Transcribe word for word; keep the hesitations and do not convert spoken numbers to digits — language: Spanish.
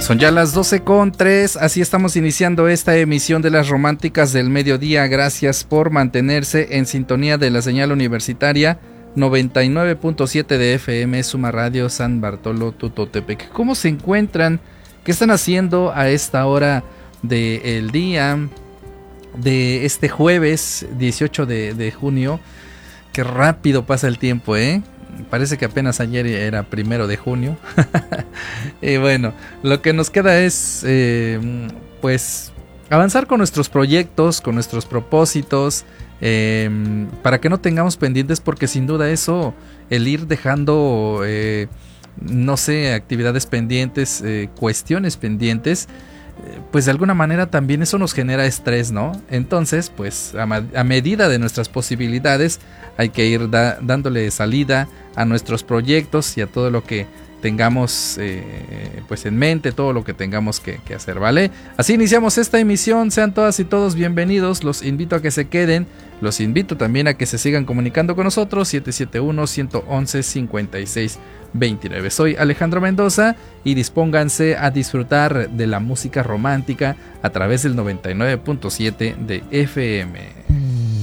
Son ya las doce con tres, así estamos iniciando esta emisión de las Románticas del Mediodía. Gracias por mantenerse en sintonía de la señal universitaria noventa y nueve punto siete de F M, Suma Radio San Bartolo Tutotepec. ¿Cómo se encuentran? ¿Qué están haciendo a esta hora del día de este jueves dieciocho de, de junio? Qué rápido pasa el tiempo, ¿eh? Parece que apenas ayer era primero de junio. Y bueno, lo que nos queda es eh, pues avanzar con nuestros proyectos, con nuestros propósitos, eh, para que no tengamos pendientes, porque sin duda eso, el ir dejando eh, no sé, actividades pendientes, eh, cuestiones pendientes, eh, pues de alguna manera también eso nos genera estrés, ¿no? Entonces, pues a, ma- a medida de nuestras posibilidades hay que ir da- dándole salida a nuestros proyectos y a todo lo que tengamos eh, pues en mente, todo lo que tengamos que, que hacer, ¿vale? Así iniciamos esta emisión. Sean todas y todos bienvenidos. Los invito a que se queden. Los invito también a que se sigan comunicando con nosotros. siete siete uno, uno uno uno, cinco seis dos nueve. Soy Alejandro Mendoza y dispónganse a disfrutar de la música romántica a través del noventa y nueve punto siete de F M.